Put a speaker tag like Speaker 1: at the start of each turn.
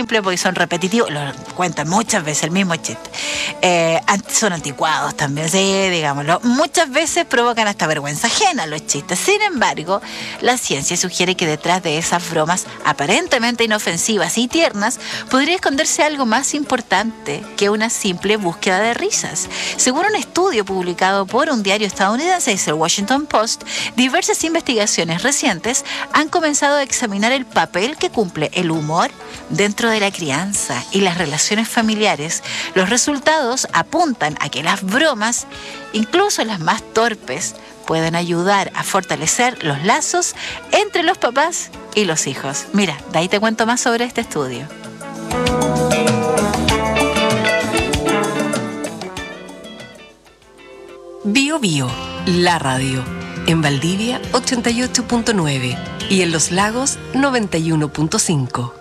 Speaker 1: simples porque son repetitivos, lo cuentan muchas veces el mismo chiste. Son anticuados también, sí, digámoslo. Muchas veces provocan hasta vergüenza ajena los chistes. Sin embargo, la ciencia sugiere que detrás de esas bromas aparentemente inofensivas y tiernas podría esconderse algo más importante que una simple búsqueda de risas. Según un estudio publicado por un diario estadounidense, el Washington Post, diversas investigaciones recientes han comenzado a examinar el papel que cumple el humor dentro de la crianza y las relaciones familiares. Los resultados apuntan a que las bromas, incluso las más torpes, pueden ayudar a fortalecer los lazos entre los papás y los hijos. Mira, de ahí te cuento más sobre este estudio.
Speaker 2: Bio Bio, la radio. En Valdivia 88.9 y en Los Lagos 91.5.